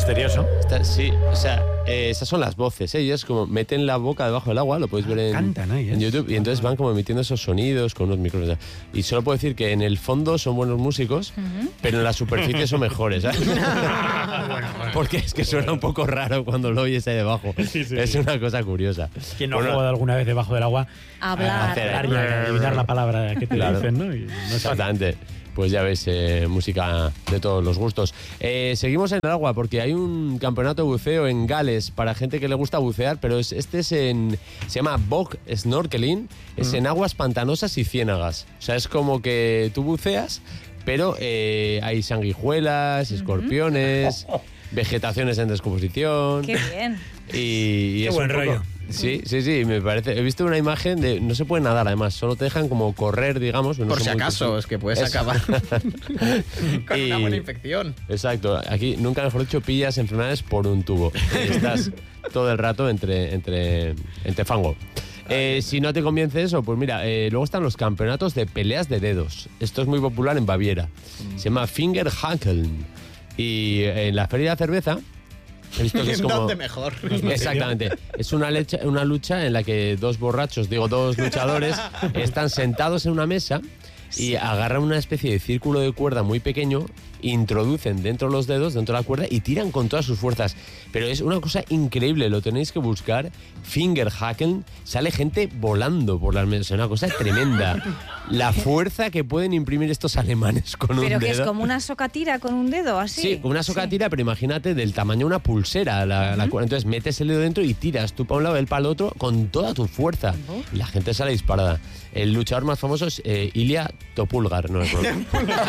misterioso. Sí, o sea, esas son las voces. Ellos como meten la boca debajo del agua, lo podéis ver en YouTube, y entonces van como emitiendo esos sonidos con unos micrófonos. Y solo puedo decir que en el fondo son buenos músicos, pero en la superficie son mejores, ¿sabes? Porque es que suena un poco raro cuando lo oyes ahí debajo. Es una cosa curiosa. ¿Quién no ha jugado alguna vez debajo del agua? Hablar. Y adivinar la palabra que te dicen, ¿no? Y no exactamente. Pues ya ves, música de todos los gustos. Seguimos en el agua porque hay un campeonato de buceo en Gales para gente que le gusta bucear, pero se llama Bog Snorkeling, es en aguas pantanosas y ciénagas. O sea, es como que tú buceas, pero hay sanguijuelas, escorpiones, vegetaciones en descomposición. ¡Qué bien! Y qué es buen un poco, rollo. Sí, me parece. He visto una imagen de... No se puede nadar, además. Solo te dejan como correr, digamos. No Por si acaso, es que puedes acabar con una buena infección. Exacto. Aquí, nunca mejor dicho, pillas enfermedades por un tubo. Estás todo el rato entre fango. Si no te convence eso, pues mira, luego están los campeonatos de peleas de dedos. Esto es muy popular en Baviera. Se llama Fingerhakeln. Y en la feria de cerveza... He visto que es como... ¿Dónde mejor? Exactamente. Es una lucha en la que dos luchadores, están sentados en una mesa y agarran una especie de círculo de cuerda muy pequeño, introducen dentro los dedos, dentro de la cuerda, y tiran con todas sus fuerzas. Pero es una cosa increíble, lo tenéis que buscar. Fingerhakeln, sale gente volando por las mesas, es una cosa tremenda. La fuerza que pueden imprimir estos alemanes con un dedo. Pero que es como una socatira con un dedo, así. Sí, como una socatira, pero imagínate del tamaño de una pulsera. La cuerda. Entonces metes el dedo dentro y tiras tú para un lado, él para el otro, con toda tu fuerza. Y la gente sale disparada. El luchador más famoso es Ilya Topulgar, no es broma.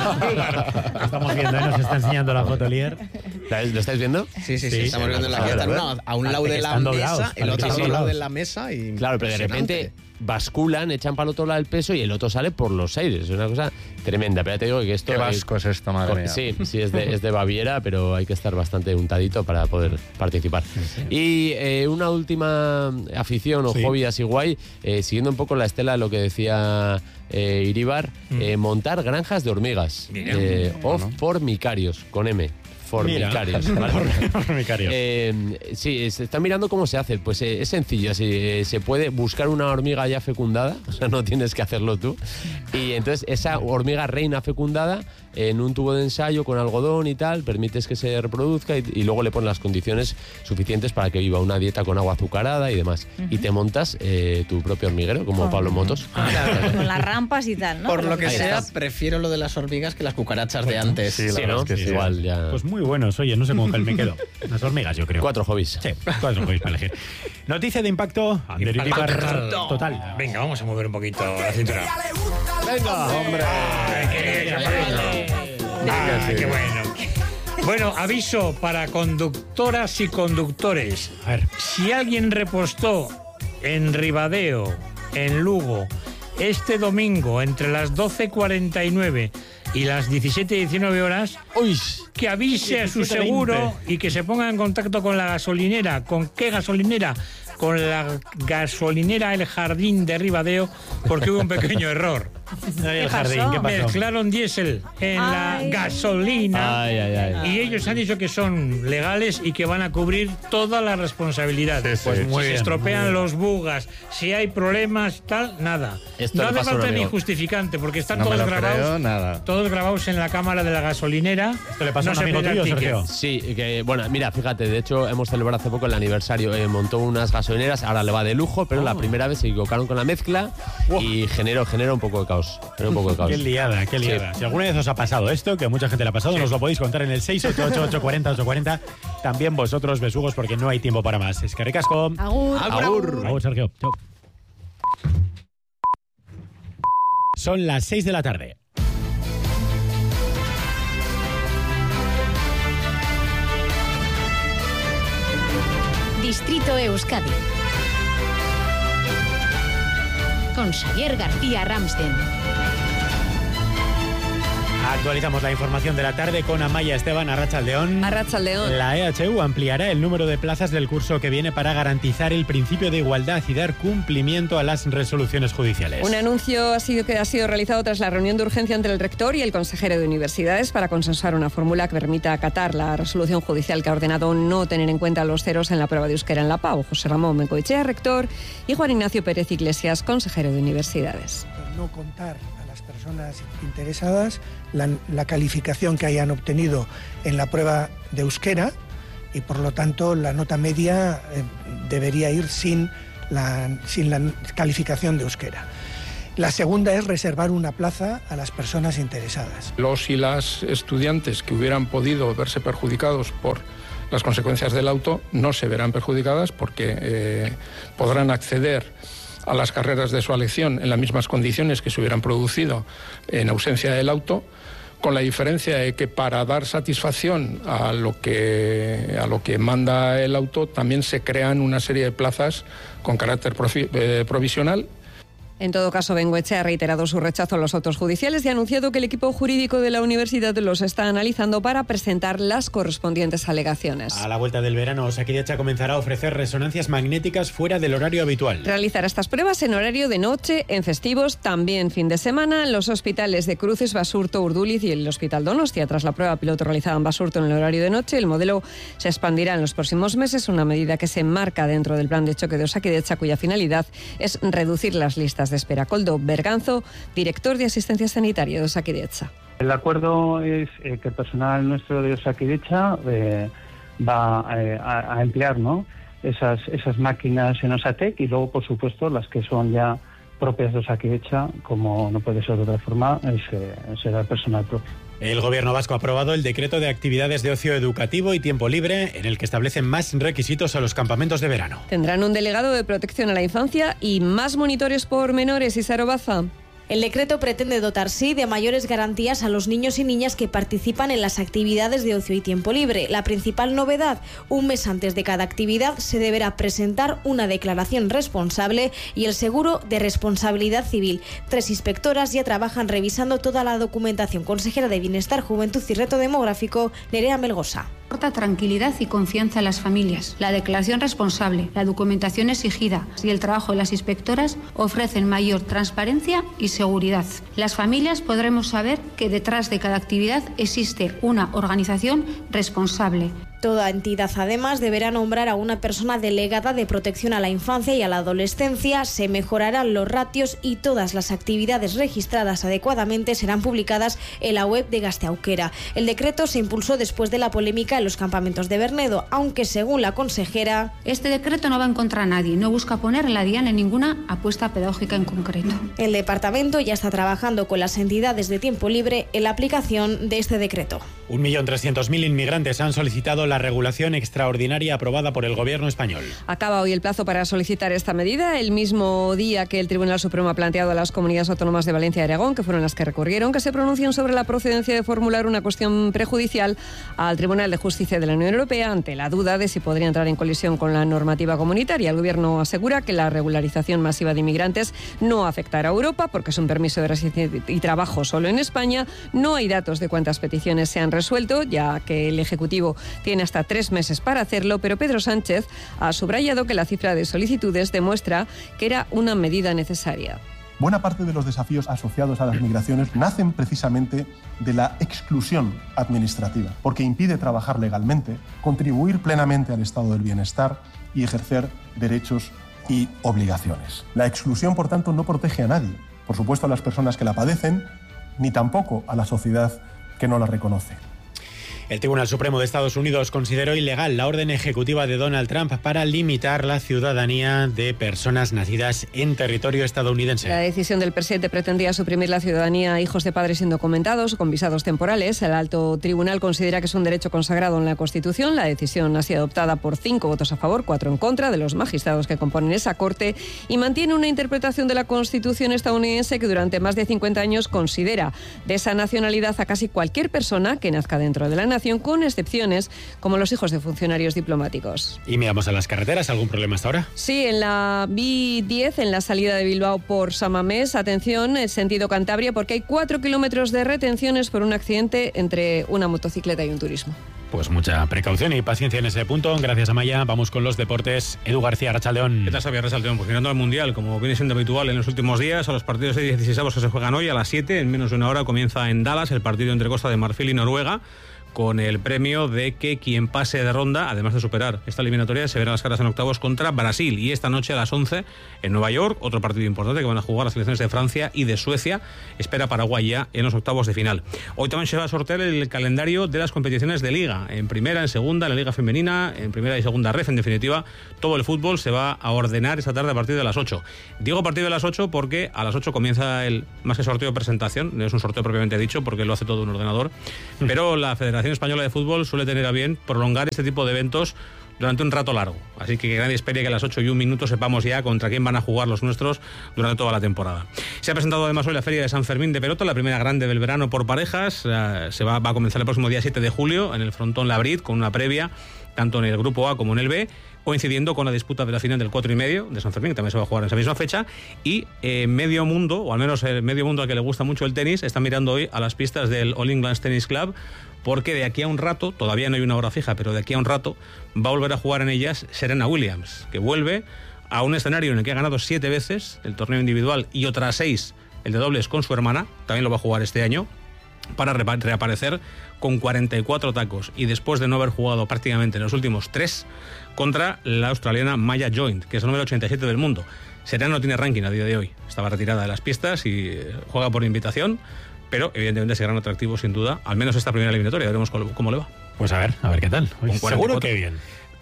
Estamos viendo, nos está enseñando la foto, Lier. ¿Lo estáis viendo? Sí, estamos viendo la que están a un lado de la mesa, el otro lado de la mesa y... Claro, pero de repente basculan, echan para el otro lado el peso y el otro sale por los aires. Es una cosa tremenda. Pero ya te digo que esto... Qué vasco es esto, madre mía. Sí, es de Baviera, pero hay que estar bastante untadito para poder participar. Y una última afición o hobby así guay, siguiendo un poco la estela de lo que decía Iríbar, montar granjas de hormigas. O formicarios, con M. Formicarios. ¿Vale? Formicarios. Sí, se está mirando cómo se hace. Pues es sencillo. Se puede buscar una hormiga ya fecundada, o sea, no tienes que hacerlo tú. Y entonces esa hormiga reina fecundada, en un tubo de ensayo con algodón y tal, permites que se reproduzca y luego le pones las condiciones suficientes para que viva una dieta con agua azucarada y demás. Y te montas tu propio hormiguero, como Pablo Motos. Con las rampas y tal, ¿no? Por lo que sea, prefiero lo de las hormigas que las cucarachas de antes. Sí, ¿no? que sí. Igual ya... Pues muy buenos, oye, no sé cómo me quedo. Las hormigas, yo creo. 4 hobbies. Sí, 4 hobbies para elegir. Noticia de impacto. Ander Iríbar total. Venga, vamos a mover un poquito la cintura. ¡Venga! ¡Hombre! Qué bueno. Bueno, aviso para conductoras y conductores. A ver. Si alguien repostó en Ribadeo, en Lugo, este domingo entre las 12:49 y las 17:19 horas, que avise a su seguro y que se ponga en contacto con la gasolinera. ¿Con qué gasolinera? Con la gasolinera El Jardín de Ribadeo, porque hubo un pequeño error. El jardín, ¿qué pasó? Mezclaron diésel en la gasolina. Y ellos han dicho que son legales y que van a cubrir toda la responsabilidad. Pues si se estropean los bugas, si hay problemas, tal, nada. Esto no le hace pasó a un falta ni amigo. justificante, porque están No me todos lo grabados. creo, nada. Todos grabados en la cámara de la gasolinera. Esto le pasó a un se amigo pide tuyo, el ticket. Sergio. Sí, que bueno, mira, fíjate, de hecho hemos celebrado hace poco el aniversario, montó unas gasolineras, ahora le va de lujo, pero la primera vez se equivocaron con la mezcla y genera un poco de caos. Qué liada, qué liada. Sí. Si alguna vez os ha pasado esto, que a mucha gente le ha pasado, nos lo podéis contar en el 688-840-840. También vosotros, besugos, porque no hay tiempo para más. Es que ricasco. Agur. Agur, Sergio. Chao. Son las 6 de la tarde. Distrito Euskadi. Con Xavier García Ramsten. Actualizamos la información de la tarde con Amaya Esteban, Arratsaldeón. Arratsaldeón. La EHU ampliará el número de plazas del curso que viene para garantizar el principio de igualdad y dar cumplimiento a las resoluciones judiciales. Un anuncio ha sido realizado tras la reunión de urgencia entre el rector y el consejero de universidades para consensuar una fórmula que permita acatar la resolución judicial que ha ordenado no tener en cuenta los ceros en la prueba de euskera en la PAU. José Ramón Bengoechea, rector, y Juan Ignacio Pérez Iglesias, consejero de universidades. No contar a las personas interesadas la calificación que hayan obtenido en la prueba de euskera y por lo tanto la nota media debería ir sin la calificación de euskera. La segunda es reservar una plaza a las personas interesadas. Los y las estudiantes que hubieran podido verse perjudicados por las consecuencias del auto no se verán perjudicadas porque podrán acceder a las carreras de su elección en las mismas condiciones que se hubieran producido en ausencia del auto, con la diferencia de que para dar satisfacción a lo que manda el auto también se crean una serie de plazas con carácter provisional. En todo caso, Bengoechea ha reiterado su rechazo a los autos judiciales y ha anunciado que el equipo jurídico de la universidad los está analizando para presentar las correspondientes alegaciones. A la vuelta del verano, Osakidetza comenzará a ofrecer resonancias magnéticas fuera del horario habitual. Realizará estas pruebas en horario de noche, en festivos, también fin de semana, en los hospitales de Cruces, Basurto, Urduliz y el Hospital Donostia. Tras la prueba piloto realizada en Basurto en el horario de noche, el modelo se expandirá en los próximos meses, una medida que se enmarca dentro del plan de choque de Osakidetza, cuya finalidad es reducir las listas de espera. Koldo Berganzo, director de Asistencia Sanitaria de Osakidetza. El acuerdo es que el personal nuestro de Osakidetza va a emplear, ¿no?, esas máquinas en Osatec y luego, por supuesto, las que son ya propias de Osakidetza, como no puede ser de otra forma, será el personal propio. El Gobierno vasco ha aprobado el decreto de actividades de ocio educativo y tiempo libre, en el que establecen más requisitos a los campamentos de verano. Tendrán un delegado de protección a la infancia y más monitores por menores. Isaro Baza. El decreto pretende dotar, sí, de mayores garantías a los niños y niñas que participan en las actividades de ocio y tiempo libre. La principal novedad: un mes antes de cada actividad se deberá presentar una declaración responsable y el seguro de responsabilidad civil. 3 inspectoras ya trabajan revisando toda la documentación. Consejera de Bienestar, Juventud y Reto Demográfico, Nerea Melgosa. Aporta tranquilidad y confianza a las familias. La declaración responsable, la documentación exigida y el trabajo de las inspectoras ofrecen mayor transparencia y seguridad. Las familias podremos saber que detrás de cada actividad existe una organización responsable. Toda entidad, además, deberá nombrar a una persona delegada de protección a la infancia y a la adolescencia. Se mejorarán los ratios y todas las actividades registradas adecuadamente serán publicadas en la web de Gazteaukera. El decreto se impulsó después de la polémica en los campamentos de Bernedo, aunque, según la consejera, este decreto no va en contra a nadie, no busca poner la diana en ninguna apuesta pedagógica en concreto. El departamento ya está trabajando con las entidades de tiempo libre en la aplicación de este decreto. 1.300.000 inmigrantes han solicitado la regulación extraordinaria aprobada por el Gobierno español. Acaba hoy el plazo para solicitar esta medida, el mismo día que el Tribunal Supremo ha planteado a las comunidades autónomas de Valencia y Aragón, que fueron las que recurrieron, que se pronuncien sobre la procedencia de formular una cuestión prejudicial al Tribunal de Justicia de la Unión Europea ante la duda de si podría entrar en colisión con la normativa comunitaria. El Gobierno asegura que la regularización masiva de inmigrantes no afectará a Europa porque es un permiso de residencia y trabajo solo en España. No hay datos de cuántas peticiones se han resuelto, ya que el Ejecutivo tiene hasta 3 meses para hacerlo, pero Pedro Sánchez ha subrayado que la cifra de solicitudes demuestra que era una medida necesaria. Buena parte de los desafíos asociados a las migraciones nacen precisamente de la exclusión administrativa, porque impide trabajar legalmente, contribuir plenamente al estado del bienestar y ejercer derechos y obligaciones. La exclusión, por tanto, no protege a nadie, por supuesto a las personas que la padecen, ni tampoco a la sociedad que no la reconoce. El Tribunal Supremo de Estados Unidos consideró ilegal la orden ejecutiva de Donald Trump para limitar la ciudadanía de personas nacidas en territorio estadounidense. La decisión del presidente pretendía suprimir la ciudadanía a hijos de padres indocumentados o con visados temporales. El alto tribunal considera que es un derecho consagrado en la Constitución. La decisión ha sido adoptada por 5 votos a favor, 4 en contra de los magistrados que componen esa corte y mantiene una interpretación de la Constitución estadounidense que durante más de 50 años considera de esa nacionalidad a casi cualquier persona que nazca dentro de la nación nación, con excepciones como los hijos de funcionarios diplomáticos. Y miramos a las carreteras, ¿algún problema hasta ahora? Sí, en la B10, en la salida de Bilbao por Samamés, atención, el sentido Cantabria, porque hay 4 kilómetros de retenciones por un accidente entre una motocicleta y un turismo. Pues mucha precaución y paciencia en ese punto. Gracias, Amaya. Vamos con los deportes. Edu García, Arratsaldeón. ¿Qué tal, Xavier? Arratsaldeón. Pues mirando al Mundial, como viene siendo habitual en los últimos días, a los partidos de 16avos que se juegan hoy a las 7, en menos de una hora comienza en Dallas el partido entre Costa de Marfil y Noruega, con el premio de que quien pase de ronda, además de superar esta eliminatoria, se verá las caras en octavos contra Brasil. Y esta noche a las 11 en Nueva York, otro partido importante que van a jugar las selecciones de Francia y de Suecia. Espera Paraguay ya en los octavos de final. Hoy también se va a sortear el calendario de las competiciones de Liga. En primera, en segunda, en la Liga Femenina, en primera y segunda ref. En definitiva, todo el fútbol se va a ordenar esta tarde a partir de las 8. Digo a partir de las 8 porque a las 8 comienza el, más que sorteo, presentación. No es un sorteo propiamente dicho porque lo hace todo un ordenador. Pero la Federación Española de Fútbol suele tener a bien prolongar este tipo de eventos durante un rato largo. Así que nadie espere que a las 8:01 sepamos ya contra quién van a jugar los nuestros durante toda la temporada. Se ha presentado además hoy la Feria de San Fermín de Pelota, la primera grande del verano por parejas. Va a comenzar el próximo día 7 de julio en el frontón Labrit, con una previa tanto en el grupo A como en el B, coincidiendo con la disputa de la final del 4,5 de San Fermín, que también se va a jugar en esa misma fecha. Y medio mundo, o al menos el medio mundo al que le gusta mucho el tenis, está mirando hoy a las pistas del All England Tennis Club, porque de aquí a un rato, todavía no hay una hora fija, pero de aquí a un rato va a volver a jugar en ellas Serena Williams, que vuelve a un escenario en el que ha ganado 7 veces el torneo individual y otras 6 el de dobles con su hermana. También lo va a jugar este año, para reaparecer con 44 tacos y después de no haber jugado prácticamente en los últimos 3 contra la australiana Maya Joint, que es el número 87 del mundo. Serena no tiene ranking a día de hoy, estaba retirada de las pistas y juega por invitación, pero evidentemente será un atractivo sin duda, al menos esta primera eliminatoria. Veremos cómo le va. Pues a ver qué tal. Seguro que bien.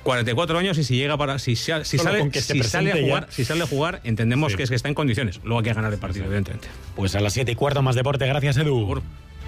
44 años, y si llega si sale a jugar, entendemos que es que está en condiciones. Luego hay que ganar el partido, evidentemente. Pues a las 7:15 más deporte. Gracias, Edu.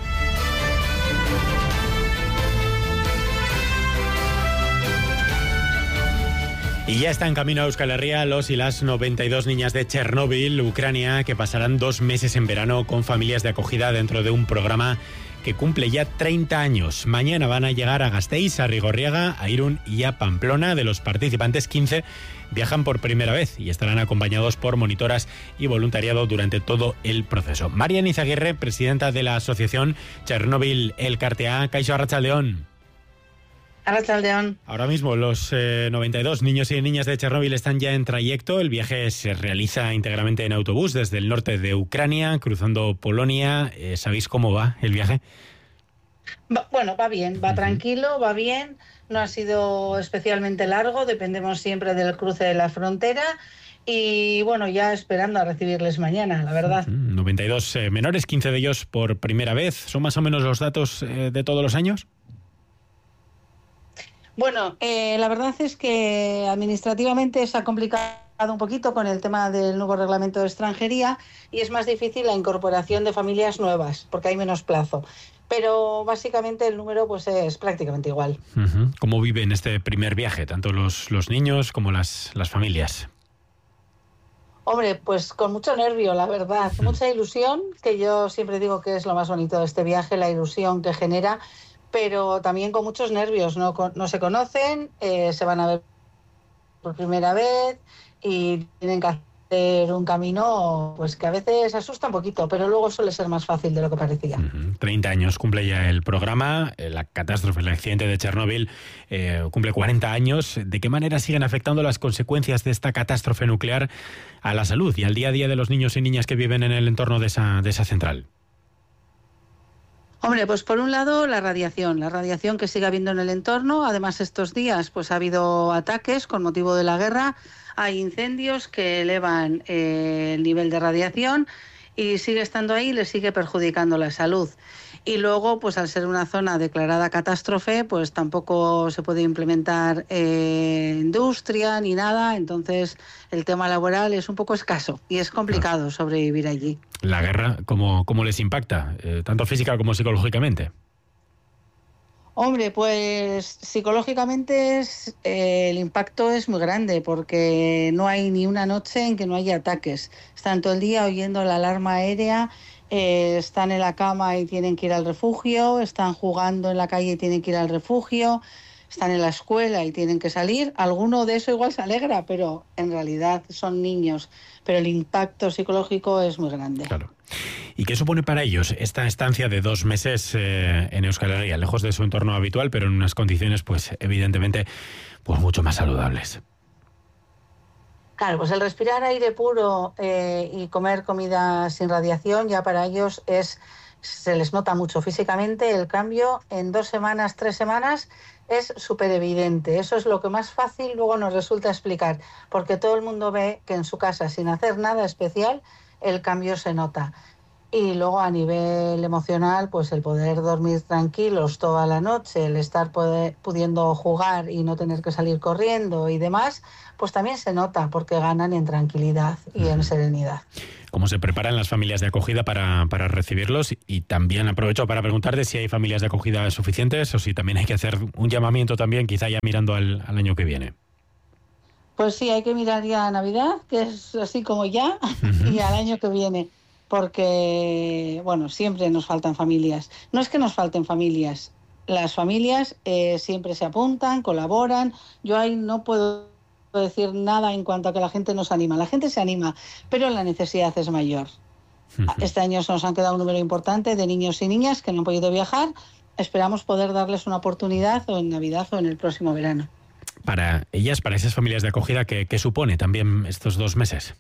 Y ya está en camino a Euskal Herria los y las 92 niñas de Chernóbil, Ucrania, que pasarán 2 meses en verano con familias de acogida dentro de un programa que cumple ya 30 años. Mañana van a llegar a Gasteiz, a Rigorriaga, a Irún y a Pamplona. De los participantes, 15 viajan por primera vez y estarán acompañados por monitoras y voluntariado durante todo el proceso. Marian Izaguirre, presidenta de la asociación Chernóbil Elkartea. Kaixo, Arratsaldeón. Arratsaldeón. Ahora mismo los 92 niños y niñas de Chernóbil están ya en trayecto. El viaje se realiza íntegramente en autobús desde el norte de Ucrania, cruzando Polonia. ¿Sabéis cómo va el viaje? Bueno, va bien, va tranquilo, va bien. No ha sido especialmente largo, dependemos siempre del cruce de la frontera. Y bueno, ya esperando a recibirles mañana, la verdad. 92 menores, 15 de ellos por primera vez. ¿Son más o menos los datos de todos los años? Bueno, la verdad es que administrativamente se ha complicado un poquito con el tema del nuevo reglamento de extranjería y es más difícil la incorporación de familias nuevas porque hay menos plazo. Pero básicamente el número pues es prácticamente igual. ¿Cómo viven este primer viaje, tanto los niños como las familias? Hombre, pues con mucho nervio, la verdad, mucha ilusión, que yo siempre digo que es lo más bonito de este viaje, la ilusión que genera, pero también con muchos nervios. No se conocen, se van a ver por primera vez y tienen que hacer un camino pues que a veces asusta un poquito, pero luego suele ser más fácil de lo que parecía. 30 años cumple ya el programa. La catástrofe, el accidente de Chernóbil cumple 40 años. ¿De qué manera siguen afectando las consecuencias de esta catástrofe nuclear a la salud y al día a día de los niños y niñas que viven en el entorno de esa central? Hombre, pues por un lado la radiación que sigue habiendo en el entorno. Además, estos días pues ha habido ataques con motivo de la guerra, hay incendios que elevan el nivel de radiación y sigue estando ahí y le sigue perjudicando la salud. Y luego, pues al ser una zona declarada catástrofe, pues tampoco se puede implementar industria ni nada, entonces el tema laboral es un poco escaso y es complicado sobrevivir allí. ¿La guerra cómo les impacta, tanto física como psicológicamente? Hombre, pues psicológicamente el impacto es muy grande porque no hay ni una noche en que no haya ataques. Están todo el día oyendo la alarma aérea están en la cama y tienen que ir al refugio, están jugando en la calle y tienen que ir al refugio, están en la escuela y tienen que salir. Alguno de eso igual se alegra, pero en realidad son niños. Pero el impacto psicológico es muy grande. Claro. ¿Y qué supone para ellos esta estancia de 2 meses en Euskal Herria, lejos de su entorno habitual, pero en unas condiciones, pues evidentemente, pues mucho más saludables? Claro, pues el respirar aire puro y comer comida sin radiación ya para ellos se les nota mucho físicamente. El cambio en 2 semanas, 3 semanas es súper evidente. Eso es lo que más fácil luego nos resulta explicar, porque todo el mundo ve que en su casa, sin hacer nada especial, el cambio se nota. Y luego a nivel emocional, pues el poder dormir tranquilos toda la noche, el estar pudiendo jugar y no tener que salir corriendo y demás, pues también se nota porque ganan en tranquilidad y en serenidad. ¿Cómo se preparan las familias de acogida para recibirlos? Y también aprovecho para preguntarte si hay familias de acogida suficientes o si también hay que hacer un llamamiento también, quizá ya mirando al año que viene. Pues sí, hay que mirar ya a Navidad, que es así como ya, y al año que viene. Porque, bueno, siempre nos faltan familias. No es que nos falten familias, las familias siempre se apuntan, colaboran. Yo ahí no puedo decir nada en cuanto a que la gente nos anima. La gente se anima, pero la necesidad es mayor. Este año nos han quedado un número importante de niños y niñas que no han podido viajar. Esperamos poder darles una oportunidad o en Navidad o en el próximo verano. Para ellas, para esas familias de acogida, ¿qué supone también estos 2 meses?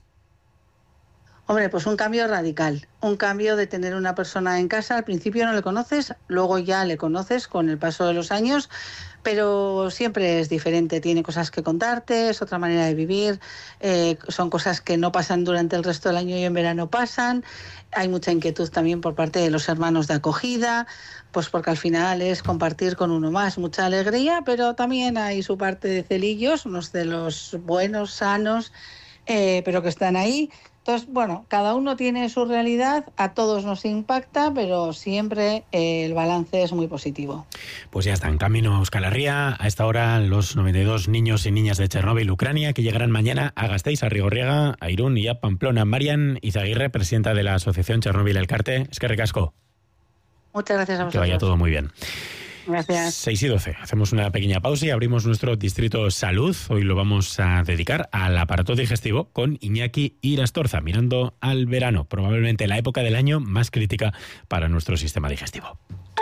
Hombre, pues un cambio radical, un cambio de tener una persona en casa. Al principio no le conoces, luego ya le conoces con el paso de los años, pero siempre es diferente, tiene cosas que contarte, es otra manera de vivir, son cosas que no pasan durante el resto del año y en verano pasan. Hay mucha inquietud también por parte de los hermanos de acogida, pues porque al final es compartir con uno más, mucha alegría, pero también hay su parte de celillos, unos de los buenos, sanos, pero que están ahí. Entonces, bueno, cada uno tiene su realidad, a todos nos impacta, pero siempre el balance es muy positivo. Pues ya está, en camino a Euskal Herria. A esta hora, los 92 niños y niñas de Chernóbil, Ucrania, que llegarán mañana a Gasteiz, a Rigorriaga, a Irún y a Pamplona. Marian Izaguirre, presidenta de la Asociación Chernóbil Elkarte. Es que ricasco. Muchas gracias a vosotros. Que vaya todo muy bien. Gracias. 6:12. Hacemos una pequeña pausa y abrimos nuestro distrito salud. Hoy lo vamos a dedicar al aparato digestivo con Iñaki Irastorza, mirando al verano, probablemente la época del año más crítica para nuestro sistema digestivo.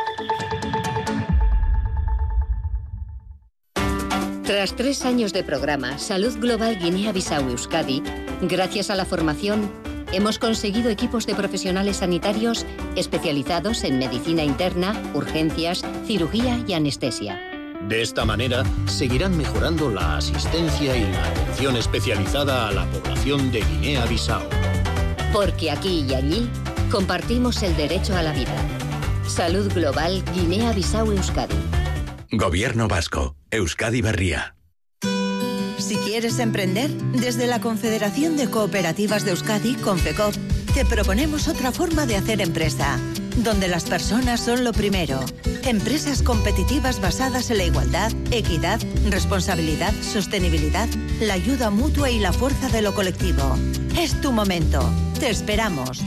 Tras 3 años de programa Salud Global Guinea-Bissau Euskadi, gracias a la formación, hemos conseguido equipos de profesionales sanitarios especializados en medicina interna, urgencias, cirugía y anestesia. De esta manera, seguirán mejorando la asistencia y la atención especializada a la población de Guinea-Bissau. Porque aquí y allí compartimos el derecho a la vida. Salud Global Guinea-Bissau Euskadi. Gobierno Vasco. Euskadi Berria. Si quieres emprender, desde la Confederación de Cooperativas de Euskadi, Confecop, te proponemos otra forma de hacer empresa, donde las personas son lo primero. Empresas competitivas basadas en la igualdad, equidad, responsabilidad, sostenibilidad, la ayuda mutua y la fuerza de lo colectivo. Es tu momento. Te esperamos.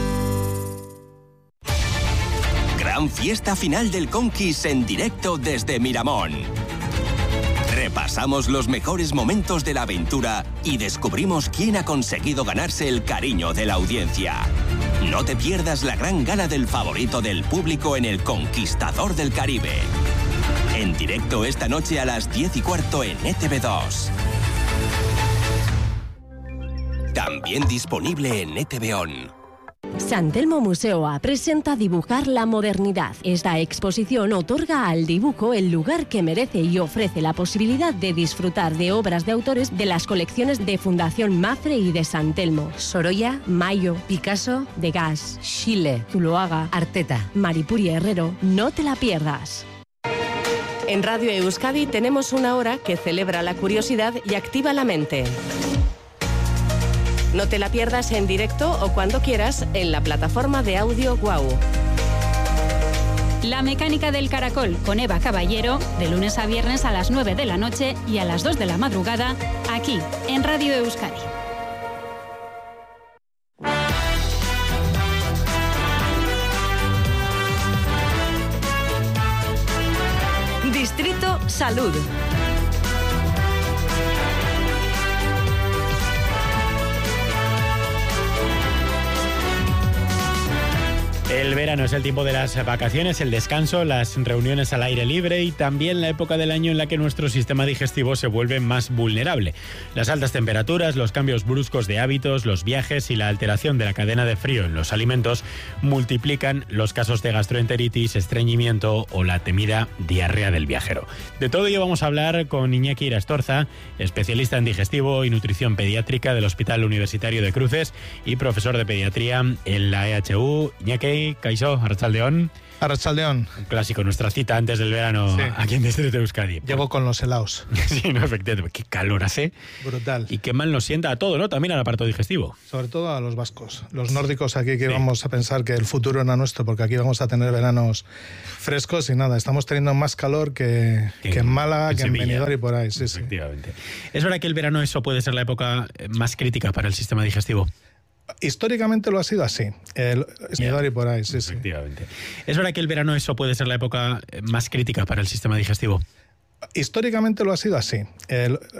Gran fiesta final del Conquis en directo desde Miramón. Repasamos los mejores momentos de la aventura y descubrimos quién ha conseguido ganarse el cariño de la audiencia. No te pierdas la gran gala del favorito del público en El Conquistador del Caribe. En directo esta noche a las 10:15 en ETV2. También disponible en ETV On. San Telmo Museoa presenta Dibujar la modernidad. Esta exposición otorga al dibujo el lugar que merece y ofrece la posibilidad de disfrutar de obras de autores de las colecciones de Fundación Mafre y de San Telmo. Sorolla, Mayo, Picasso, Degas, Schiele, Zuloaga, Arteta, Maripuri Herrero. No te la pierdas. En Radio Euskadi tenemos una hora que celebra la curiosidad y activa la mente. No te la pierdas en directo o cuando quieras en la plataforma de audio Guau. La mecánica del caracol con Eva Caballero, de lunes a viernes a las 9 de la noche y a las 2 de la madrugada, aquí en Radio Euskadi. Distrito Salud. El verano es el tiempo de las vacaciones, el descanso, las reuniones al aire libre y también la época del año en la que nuestro sistema digestivo se vuelve más vulnerable. Las altas temperaturas, los cambios bruscos de hábitos, los viajes y la alteración de la cadena de frío en los alimentos multiplican los casos de gastroenteritis, estreñimiento o la temida diarrea del viajero. De todo ello vamos a hablar con Iñaki Irastorza, especialista en digestivo y nutrición pediátrica del Hospital Universitario de Cruces y profesor de pediatría en la EHU. Iñaki, Kaixo, Arratsaldeón. Arratsaldeón. Un clásico, nuestra cita antes del verano aquí en Distrito Euskadi. Llego con los helados. Sí, no, efectivamente. Qué calor hace. Brutal. Y qué mal nos sienta a todo, ¿no? También al aparato digestivo. Sobre todo a los vascos. Los nórdicos aquí que vamos a pensar que el futuro era nuestro, porque aquí vamos a tener veranos frescos y nada, estamos teniendo más calor que en Málaga, que en Benidorm y por ahí. Sí, efectivamente. ¿Es verdad que el verano eso puede ser la época más crítica para el sistema digestivo? Históricamente lo ha sido así. Y por ahí, sí. Efectivamente. ¿Es verdad que el verano eso puede ser la época más crítica para el sistema digestivo? Históricamente lo ha sido así.